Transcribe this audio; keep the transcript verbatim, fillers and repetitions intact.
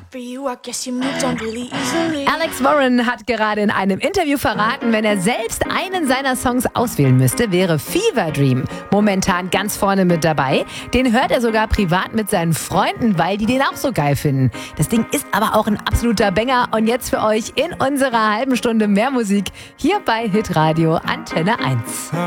Alex Warren hat gerade in einem Interview verraten, wenn er selbst einen seiner Songs auswählen müsste, wäre Fever Dream momentan ganz vorne mit dabei. Den hört er sogar privat mit seinen Freunden, weil die den auch so geil finden. Das Ding ist aber auch ein absoluter Banger. Und jetzt für euch in unserer halben Stunde mehr Musik hier bei Hitradio Antenne eins.